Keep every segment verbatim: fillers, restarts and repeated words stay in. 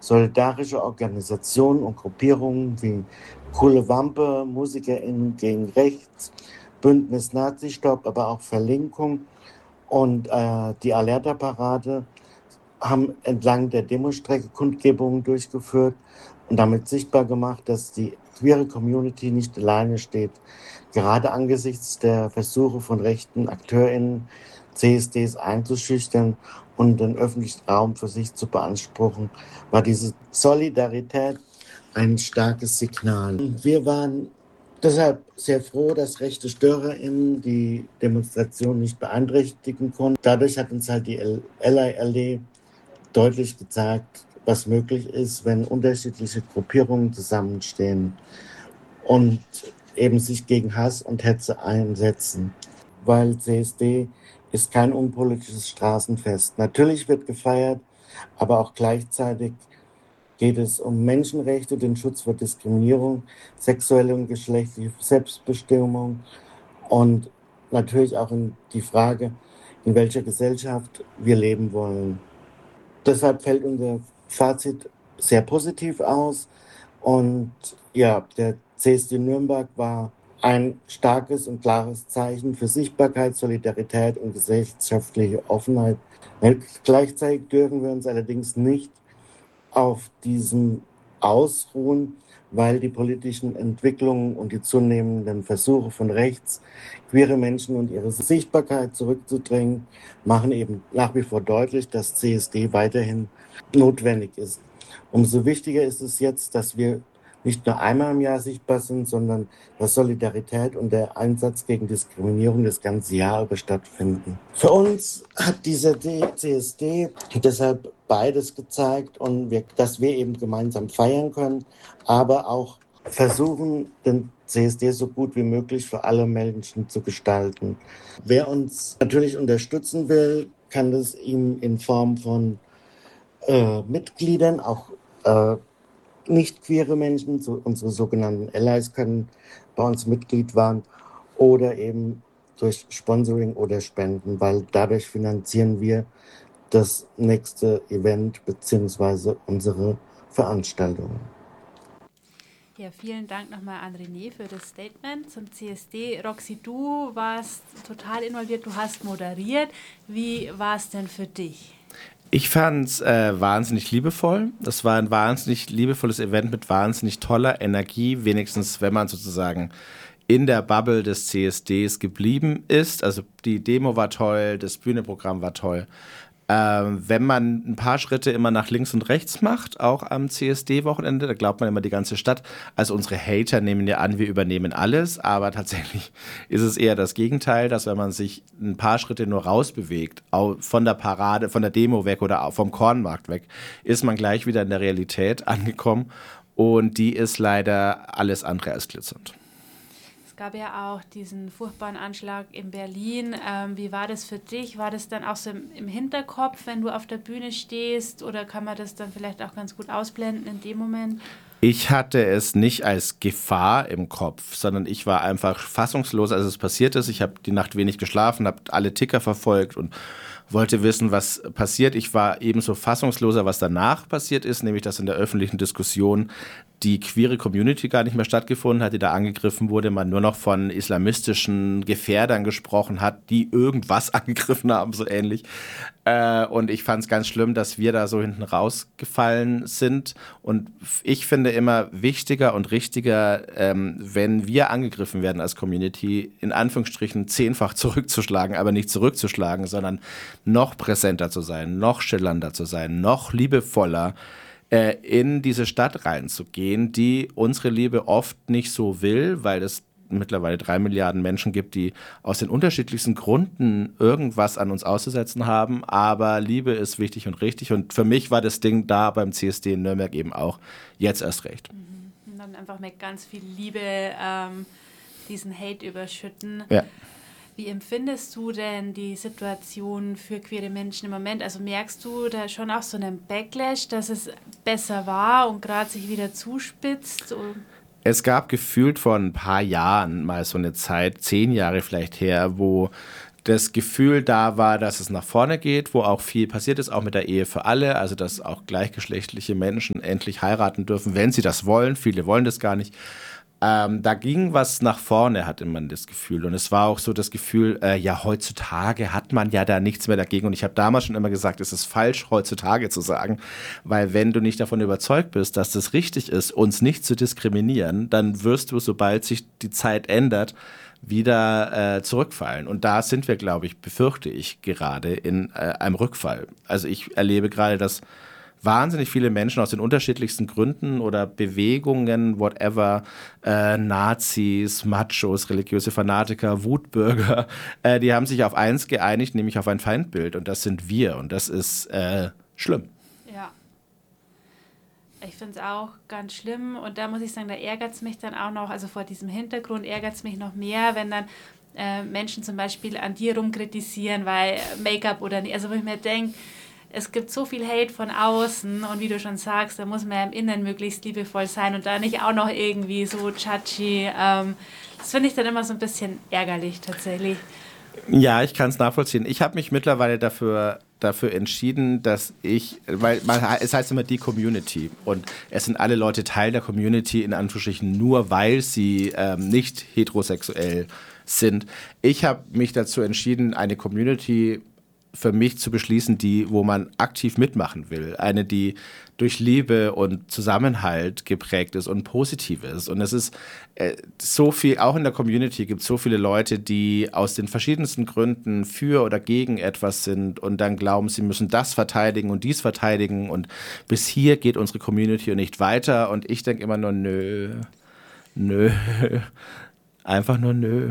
solidarische Organisationen und Gruppierungen wie Coole Wampe, MusikerInnen gegen Rechts, Bündnis Nazi-Stopp, aber auch Verlinkung und äh, die Alerta-Parade haben entlang der Demostrecke Kundgebungen durchgeführt und damit sichtbar gemacht, dass die queere Community nicht alleine steht. Gerade angesichts der Versuche von rechten AkteurInnen, C S Ds einzuschüchtern und den öffentlichen Raum für sich zu beanspruchen, war diese Solidarität ein starkes Signal. Wir waren deshalb sehr froh, dass rechte StörerInnen die Demonstration nicht beeinträchtigen konnten. Dadurch hat uns halt die L I L D deutlich gezeigt, was möglich ist, wenn unterschiedliche Gruppierungen zusammenstehen und eben sich gegen Hass und Hetze einsetzen. Weil C S D ist kein unpolitisches Straßenfest. Natürlich wird gefeiert, aber auch gleichzeitig geht es um Menschenrechte, den Schutz vor Diskriminierung, sexuelle und geschlechtliche Selbstbestimmung und natürlich auch in die Frage, in welcher Gesellschaft wir leben wollen. Deshalb fällt unser Fazit sehr positiv aus und ja, der C S D Nürnberg war ein starkes und klares Zeichen für Sichtbarkeit, Solidarität und gesellschaftliche Offenheit. Gleichzeitig dürfen wir uns allerdings nicht auf diesem ausruhen, weil die politischen Entwicklungen und die zunehmenden Versuche von rechts, queere Menschen und ihre Sichtbarkeit zurückzudrängen, machen eben nach wie vor deutlich, dass C S D weiterhin notwendig ist. Umso wichtiger ist es jetzt, dass wir nicht nur einmal im Jahr sichtbar sind, sondern dass Solidarität und der Einsatz gegen Diskriminierung das ganze Jahr über stattfinden. Für uns hat dieser C S D deshalb beides gezeigt und wir, dass wir eben gemeinsam feiern können, aber auch versuchen, den C S D so gut wie möglich für alle Menschen zu gestalten. Wer uns natürlich unterstützen will, kann das ihm in Form von äh, Mitgliedern, auch äh, nicht queere Menschen, so unsere sogenannten Allies können bei uns Mitglied werden oder eben durch Sponsoring oder Spenden, weil dadurch finanzieren wir das nächste Event bzw. unsere Veranstaltungen. Ja, vielen Dank nochmal an René für das Statement zum C S D. Roxy, du warst total involviert, du hast moderiert. Wie war es denn für dich? Ich fand es äh, wahnsinnig liebevoll. Das war ein wahnsinnig liebevolles Event mit wahnsinnig toller Energie, wenigstens wenn man sozusagen in der Bubble des C S Ds geblieben ist. Also die Demo war toll, das Bühnenprogramm war toll. Ähm, wenn man ein paar Schritte immer nach links und rechts macht, auch am C S D-Wochenende, da glaubt man immer die ganze Stadt. Also unsere Hater nehmen ja an, wir übernehmen alles, aber tatsächlich ist es eher das Gegenteil, dass wenn man sich ein paar Schritte nur rausbewegt, von der Parade, von der Demo weg oder vom Kornmarkt weg, ist man gleich wieder in der Realität angekommen und die ist leider alles andere als glitzernd. Es gab ja auch diesen furchtbaren Anschlag in Berlin. Ähm, wie war das für dich? War das dann auch so im, im Hinterkopf, wenn du auf der Bühne stehst? Oder kann man das dann vielleicht auch ganz gut ausblenden in dem Moment? Ich hatte es nicht als Gefahr im Kopf, sondern ich war einfach fassungslos, als es passiert ist. Ich habe die Nacht wenig geschlafen, habe alle Ticker verfolgt und wollte wissen, was passiert. Ich war ebenso fassungsloser, was danach passiert ist, nämlich dass in der öffentlichen Diskussion die queere Community gar nicht mehr stattgefunden hat, die da angegriffen wurde, man nur noch von islamistischen Gefährdern gesprochen hat, die irgendwas angegriffen haben, so ähnlich. Äh, und ich fand es ganz schlimm, dass wir da so hinten rausgefallen sind. Und ich finde immer wichtiger und richtiger, ähm, wenn wir angegriffen werden als Community, in Anführungsstrichen zehnfach zurückzuschlagen, aber nicht zurückzuschlagen, sondern noch präsenter zu sein, noch schillernder zu sein, noch liebevoller, in diese Stadt reinzugehen, die unsere Liebe oft nicht so will, weil es mittlerweile drei Milliarden Menschen gibt, die aus den unterschiedlichsten Gründen irgendwas an uns auszusetzen haben. Aber Liebe ist wichtig und richtig. Und für mich war das Ding da beim C S D in Nürnberg eben auch jetzt erst recht. Mhm. Und dann einfach mit ganz viel Liebe ähm, diesen Hate überschütten. Ja. Wie empfindest du denn die Situation für queere Menschen im Moment? Also merkst du da schon auch so einen Backlash, dass es besser war und gerade sich wieder zuspitzt? Es gab gefühlt vor ein paar Jahren mal so eine Zeit, zehn Jahre vielleicht her, wo das Gefühl da war, dass es nach vorne geht, wo auch viel passiert ist, auch mit der Ehe für alle, also dass auch gleichgeschlechtliche Menschen endlich heiraten dürfen, wenn sie das wollen. Viele wollen das gar nicht. Ähm, da ging was nach vorne, hatte man das Gefühl. Und es war auch so das Gefühl, äh, ja, heutzutage hat man ja da nichts mehr dagegen. Und ich habe damals schon immer gesagt, es ist falsch, heutzutage zu sagen, weil wenn du nicht davon überzeugt bist, dass das richtig ist, uns nicht zu diskriminieren, dann wirst du, sobald sich die Zeit ändert, wieder äh, zurückfallen. Und da sind wir, glaube ich, befürchte ich, gerade in äh, einem Rückfall. Also ich erlebe gerade, dass wahnsinnig viele Menschen aus den unterschiedlichsten Gründen oder Bewegungen, whatever, äh, Nazis, Machos, religiöse Fanatiker, Wutbürger, äh, die haben sich auf eins geeinigt, nämlich auf ein Feindbild. Und das sind wir. Und das ist äh, schlimm. Ja. Ich finde es auch ganz schlimm und da muss ich sagen, da ärgert es mich dann auch noch, also vor diesem Hintergrund ärgert es mich noch mehr, wenn dann äh, Menschen zum Beispiel an dir rumkritisieren, weil Make-up oder nicht, also wo ich mir denke, es gibt so viel Hate von außen und wie du schon sagst, da muss man ja im Inneren möglichst liebevoll sein und da nicht auch noch irgendwie so judgy. Ähm, das finde ich dann immer so ein bisschen ärgerlich tatsächlich. Ja, ich kann es nachvollziehen. Ich habe mich mittlerweile dafür, dafür entschieden, dass ich, weil man, es heißt immer die Community und es sind alle Leute Teil der Community, in Anführungsstrichen, nur weil sie ähm, nicht heterosexuell sind. Ich habe mich dazu entschieden, eine Community für mich zu beschließen, die, wo man aktiv mitmachen will. Eine, die durch Liebe und Zusammenhalt geprägt ist und positiv ist. Und es ist äh, so viel, auch in der Community gibt es so viele Leute, die aus den verschiedensten Gründen für oder gegen etwas sind und dann glauben, sie müssen das verteidigen und dies verteidigen und bis hier geht unsere Community und nicht weiter. Und ich denke immer nur, nö, nö, einfach nur nö.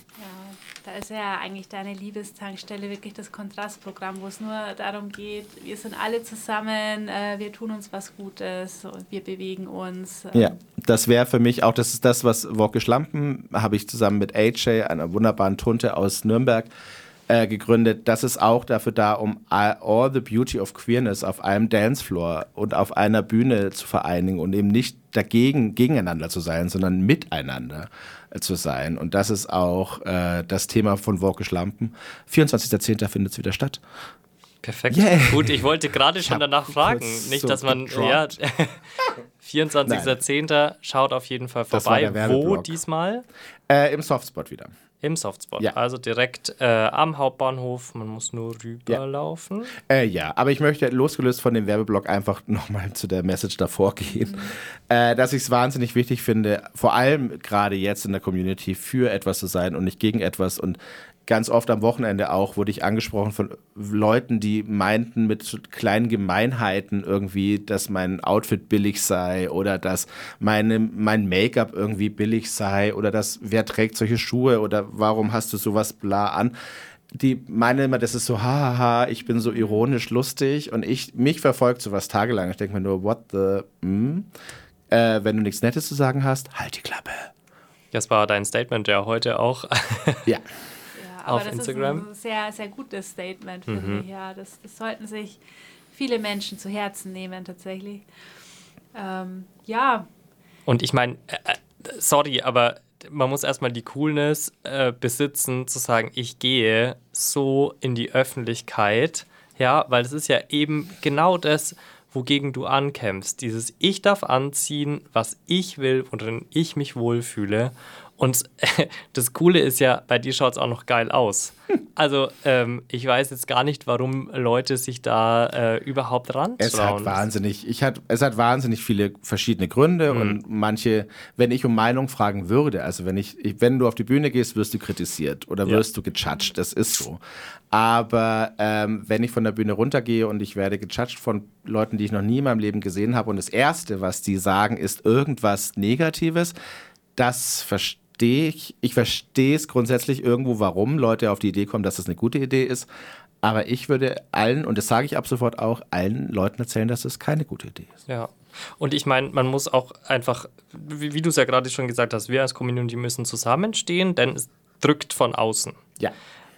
Da ist ja eigentlich deine Liebestankstelle wirklich das Kontrastprogramm, wo es nur darum geht, wir sind alle zusammen, äh, wir tun uns was Gutes und wir bewegen uns. Ja, das wäre für mich auch, das ist das, was Wockisch Lampen, habe ich zusammen mit A J, einer wunderbaren Tunte aus Nürnberg, äh, gegründet. Das ist auch dafür da, um all the beauty of queerness auf einem Dancefloor und auf einer Bühne zu vereinigen und eben nicht dagegen, gegeneinander zu sein, sondern miteinander zu sein. Und das ist auch äh, das Thema von Wockisch Lampen. vierundzwanzigster zehnter findet es wieder statt. Perfekt. Yeah. Gut, ich wollte gerade schon danach fragen. Nicht, so dass man. Ja, vierundzwanzigster zehnter schaut auf jeden Fall vorbei. Wo diesmal? Äh, Im Softspot wieder. Im Softspot, ja. Also direkt äh, am Hauptbahnhof, man muss nur rüberlaufen. Ja. Äh, ja, aber ich möchte losgelöst von dem Werbeblock einfach nochmal zu der Message davor gehen, mhm. äh, dass ich es wahnsinnig wichtig finde, vor allem gerade jetzt in der Community für etwas zu sein und nicht gegen etwas. Und ganz oft am Wochenende auch wurde ich angesprochen von Leuten, die meinten mit so kleinen Gemeinheiten irgendwie, dass mein Outfit billig sei oder dass meine, mein Make-up irgendwie billig sei oder dass wer trägt solche Schuhe oder warum hast du sowas bla an. Die meinen immer, das ist so, hahaha, ich bin so ironisch lustig und ich, mich verfolgt sowas tagelang. Ich denke mir nur, what the, mm? äh, wenn du nichts Nettes zu sagen hast, halt die Klappe. Das war dein Statement ja heute auch. Ja. Aber auf das Instagram. ist ein sehr, sehr gutes Statement, finde mhm. ich. Ja, das, das sollten sich viele Menschen zu Herzen nehmen, tatsächlich. Ähm, ja. Und ich meine, äh, sorry, aber man muss erstmal die Coolness äh, besitzen, zu sagen, ich gehe so in die Öffentlichkeit, ja, weil das ist ja eben genau das, wogegen du ankämpfst. Dieses Ich darf anziehen, was ich will, worin ich mich wohlfühle. Und das Coole ist ja, bei dir schaut es auch noch geil aus. Also ähm, ich weiß jetzt gar nicht, warum Leute sich da äh, überhaupt rantrauen. Es hat wahnsinnig, ich hat, es hat wahnsinnig viele verschiedene Gründe mhm. und manche, wenn ich um Meinung fragen würde, also wenn ich, wenn du auf die Bühne gehst, wirst du kritisiert oder wirst ja. du gejudged, das ist so. Aber ähm, wenn ich von der Bühne runtergehe und ich werde gejudged von Leuten, die ich noch nie in meinem Leben gesehen habe und das Erste, was die sagen, ist irgendwas Negatives, das verstehe Ich, ich verstehe es grundsätzlich irgendwo, warum Leute auf die Idee kommen, dass das eine gute Idee ist. Aber ich würde allen, und das sage ich ab sofort auch, allen Leuten erzählen, dass es keine gute Idee ist. Ja. Und ich meine, man muss auch einfach, wie, wie du es ja gerade schon gesagt hast, wir als Community müssen zusammenstehen, denn es drückt von außen. Ja.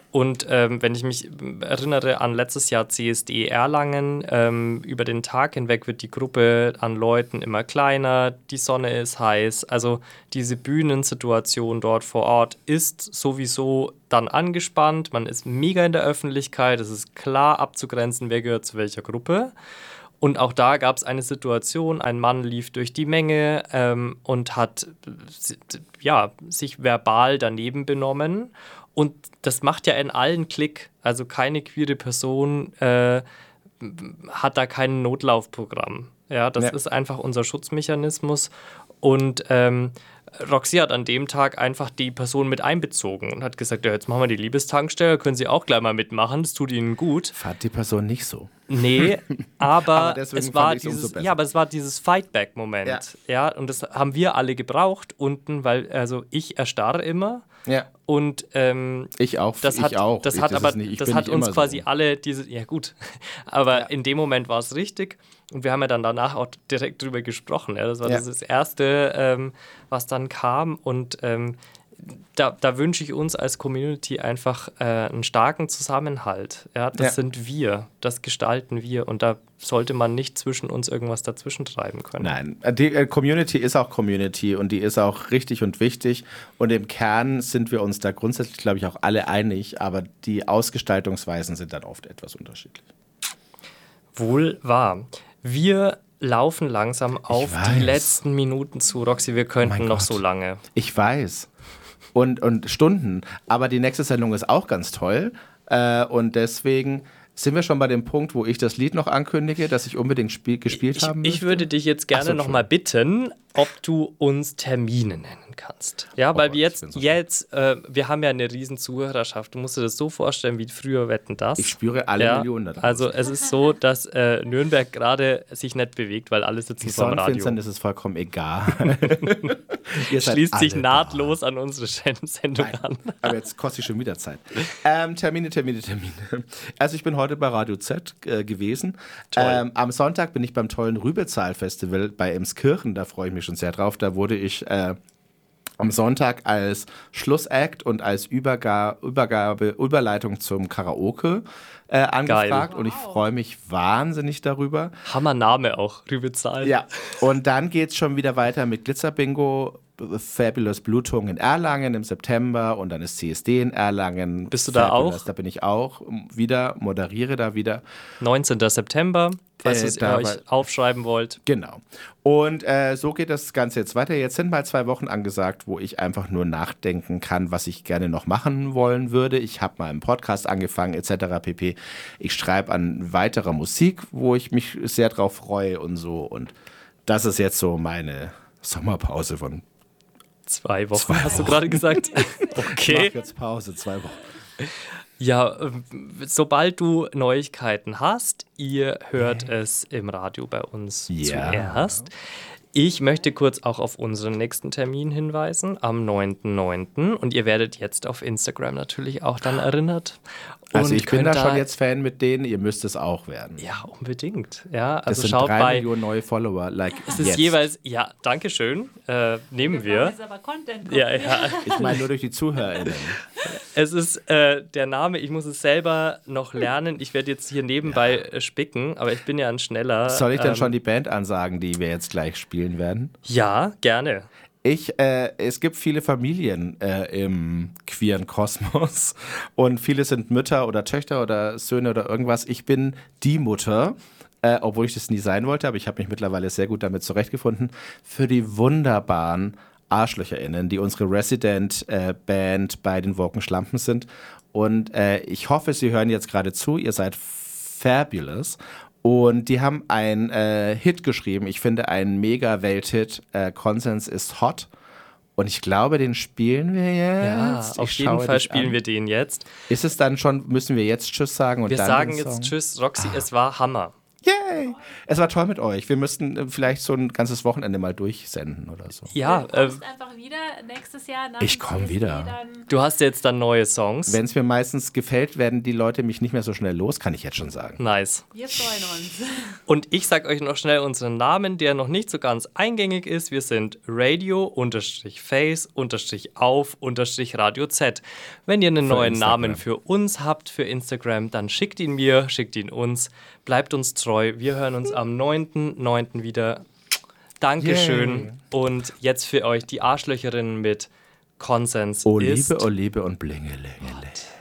Und ähm, wenn ich mich erinnere an letztes Jahr C S D Erlangen, ähm, über den Tag hinweg wird die Gruppe an Leuten immer kleiner, die Sonne ist heiß. Also diese Bühnensituation dort vor Ort ist sowieso dann angespannt. Man ist mega in der Öffentlichkeit, es ist klar abzugrenzen, wer gehört zu welcher Gruppe. Und auch da gab es eine Situation, ein Mann lief durch die Menge ähm, und hat ja, sich verbal daneben benommen. Und das macht ja in allen Klick. Also keine queere Person äh, hat da kein Notlaufprogramm. Ja, das ja. ist einfach unser Schutzmechanismus. Und ähm, Roxy hat an dem Tag einfach die Person mit einbezogen und hat gesagt, ja, jetzt machen wir die Liebestankstelle, können Sie auch gleich mal mitmachen, das tut Ihnen gut. Fand die Person nicht so. Nee, aber, aber es war dieses, ja, aber es war dieses Fightback-Moment. Ja. ja, und das haben wir alle gebraucht unten, weil also ich erstarre immer. Ja. Und ähm, ich auch. Das ich hat, auch. Das ich, hat das aber, nicht, das hat uns quasi so. alle diese, ja gut, aber ja. in dem Moment war es richtig. Und wir haben ja dann danach auch direkt drüber gesprochen. Ja? Das war ja. das Erste, ähm, was dann kam. Und ähm, da, da wünsche ich uns als Community einfach äh, einen starken Zusammenhalt. Ja? Das ja. sind wir, das gestalten wir. Und da sollte man nicht zwischen uns irgendwas dazwischen treiben können. Nein, die äh, Community ist auch Community und die ist auch richtig und wichtig. Und im Kern sind wir uns da grundsätzlich, glaube ich, auch alle einig. Aber die Ausgestaltungsweisen sind dann oft etwas unterschiedlich. Wohl wahr. Wir laufen langsam auf die letzten Minuten zu. Roxy, wir könnten oh noch Gott. so lange. Ich weiß. Und, und Stunden. Aber die nächste Sendung ist auch ganz toll. Äh, und deswegen sind wir schon bei dem Punkt, wo ich das Lied noch ankündige, das ich unbedingt spiel, gespielt ich, haben möchte. Ich würde dich jetzt gerne so, noch mal bitten, ob du uns Termine nennen kannst. Ja, weil oh, wir jetzt, so jetzt äh, wir haben ja eine riesen Zuhörerschaft. Du musst dir das so vorstellen, wie früher Wetten, das. Ich spüre alle ja, Millionen da draußen. Also es ist so, dass äh, Nürnberg gerade sich nicht bewegt, weil alle sitzen vorm Radio. Sonnenfinstern ist es vollkommen egal. Schließt sich nahtlos da. an unsere Sendung Nein, an. Aber jetzt kostet schon wieder Zeit. Ähm, Termine, Termine, Termine. Also ich bin heute bei Radio Z äh, gewesen. Ähm, am Sonntag bin ich beim tollen Rübezahl-Festival bei Emskirchen. Da freue ich mich schon sehr drauf. Da wurde ich äh, am Sonntag als Schlussakt und als Überga- Übergabe, Überleitung zum Karaoke äh, angefragt. Geil. Und ich freue mich wahnsinnig darüber. Hammername auch, Rübezahl. Ja, und dann geht es schon wieder weiter mit Glitzerbingo, Fabulous Blutung in Erlangen im September und dann ist C S D in Erlangen. Bist du da Fabulous, auch? Da bin ich auch wieder, moderiere da wieder. neunzehnten September, falls äh, ihr euch aufschreiben wollt. Genau. Und äh, so geht das Ganze jetzt weiter. Jetzt sind mal zwei Wochen angesagt, wo ich einfach nur nachdenken kann, was ich gerne noch machen wollen würde. Ich habe mal einen Podcast angefangen et cetera pp. Ich schreibe an weiterer Musik, wo ich mich sehr drauf freue und so. Und das ist jetzt so meine Sommerpause von Zwei Wochen, zwei Wochen. hast du gerade gesagt? Okay. Ich mach jetzt Pause, zwei Wochen. Ja, sobald du Neuigkeiten hast, ihr hört es im Radio bei uns ja. zuerst. Ich möchte kurz auch auf unseren nächsten Termin hinweisen, am neunten neunten Und ihr werdet jetzt auf Instagram natürlich auch dann erinnert. Also und ich bin da schon jetzt Fan mit denen, ihr müsst es auch werden. Ja, unbedingt. Ja, also das sind schaut drei bei, Millionen neue Follower. Like es ist jetzt. jeweils, ja, danke schön, äh, nehmen wir. Jetzt aber Content ja, ja. Ich meine nur durch die ZuhörerInnen. Es ist äh, der Name, ich muss es selber noch lernen. Ich werde jetzt hier nebenbei ja. spicken, aber ich bin ja ein schneller. Soll ich denn ähm, schon die Band ansagen, die wir jetzt gleich spielen werden? Ja, gerne. Ich, äh, es gibt viele Familien äh, im queeren Kosmos und viele sind Mütter oder Töchter oder Söhne oder irgendwas. Ich bin die Mutter, äh, obwohl ich das nie sein wollte, aber ich habe mich mittlerweile sehr gut damit zurechtgefunden, für die wunderbaren ArschlöcherInnen, die unsere Resident-Band äh, bei den Woken-Schlampen sind. Und äh, ich hoffe, Sie hören jetzt gerade zu, ihr seid fabulous. Und die haben einen äh, Hit geschrieben. Ich finde einen Mega-Welt-Hit. Äh, Konsens ist hot. Und ich glaube, den spielen wir jetzt. Ja, auf ich jeden Fall spielen an. wir den jetzt. Ist es dann schon, müssen wir jetzt Tschüss sagen? Und wir dann sagen jetzt Tschüss, Roxy, ah. es war Hammer. Yeah! Yay! Es war toll mit euch. Wir müssten äh, vielleicht so ein ganzes Wochenende mal durchsenden oder so. Ja, Du äh, kommst einfach wieder nächstes Jahr. Nach Ich dem komm C S D wieder. Dann du hast jetzt dann neue Songs. Wenn es mir meistens gefällt, werden die Leute mich nicht mehr so schnell los, kann ich jetzt schon sagen. Nice. wir freuen uns. Und ich sag euch noch schnell unseren Namen, der noch nicht so ganz eingängig ist. Wir sind Radio-Face-Auf-Radio Z. Wenn ihr einen Für neuen Instagram. Namen für uns habt, für Instagram, dann schickt ihn mir, schickt ihn uns. Bleibt uns treu. Wir hören uns am neunten neunten wieder. Dankeschön. Yay. Und jetzt für euch die Arschlöcherinnen mit Konsens Oh ist... Liebe, oh Liebe und Blingelingeling.